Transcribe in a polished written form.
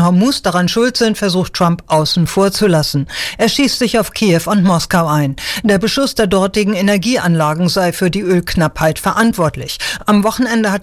Hormuz daran schuld sind, versucht Trump außen vor zu lassen. Er schießt sich auf Kiew und Moskau ein. Der Beschuss der dortigen Energieanlagen sei für die Ölknappheit verantwortlich. Am Wochenende hat